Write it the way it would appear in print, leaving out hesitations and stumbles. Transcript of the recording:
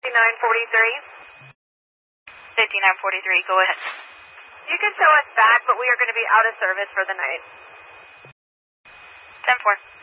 5943. 5943, go ahead. You can show us back, but we are going to be out of service for the night. 10-4.